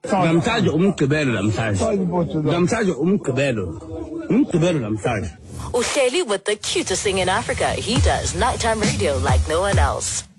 Namtajo umkebelo namtajo. Namtajo umkebelo namtajo. Usheli with the cutest thing in Africa. He does nighttime radio like no one else.